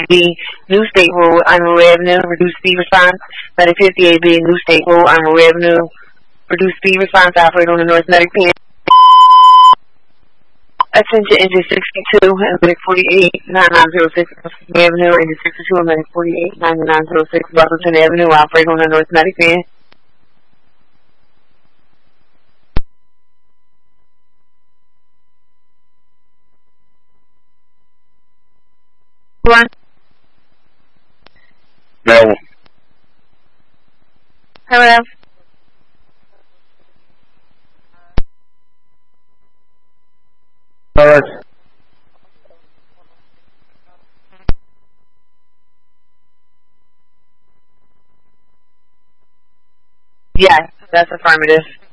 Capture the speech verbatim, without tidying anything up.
B, new state rule, annual revenue, reduced fee response. Letter fifty-eight B, new state rule, annual revenue, reduced fee response, operate on the North Medic P. Attention engine sixty-two, Medic forty-eight, ninety-nine oh six, Avenue, engine sixty-two, Medic forty-eight, ninety-nine oh six, Buckleton Avenue, operate on the North Medic P. One. No. Hello. Alright. Yes, that's affirmative.